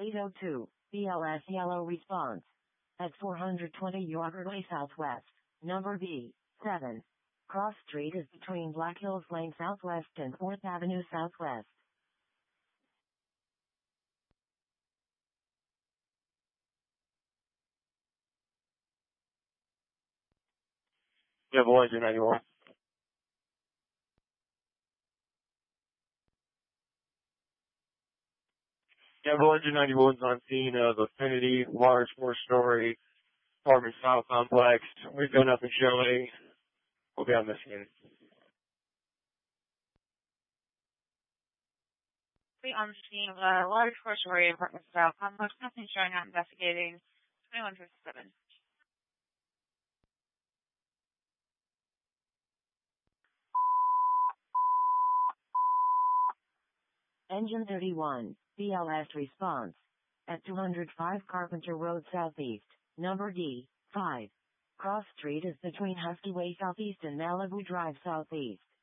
802, BLS yellow response. At 420 York Way Southwest, number B7. Cross Street is between Black Hills Lane Southwest and 4th Avenue Southwest. Yeah, Voyager 91. Yeah, Voyager 91's on scene of Affinity, large 4-story apartment style complex. We've got nothing showing. We'll be on this unit. On the scene of a large 4-story apartment style complex, nothing showing, not investigating. 2157. Engine 31, BLS response. At 205 Carpenter Road Southeast, number D5. Cross Street is between Husky Way Southeast and Malibu Drive Southeast.